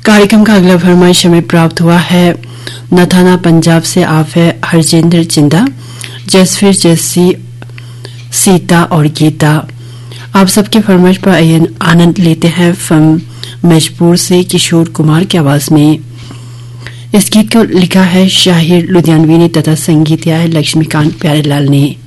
कार्यक्रम का अगला फरमाइश हमें प्राप्त हुआ है नथाना पंजाब से। आप है हरजिंदर जिंदा, जसफिर, जस्सी, सीता और गीता। आप सबके फरमाइश पर आनंद लेते हैं फिल्म मजबूर से किशोर कुमार की आवाज में। इस गीत को लिखा है शाहिर लुधियानवी ने तथा संगीत दिया है लक्ष्मीकांत प्यारेलाल ने।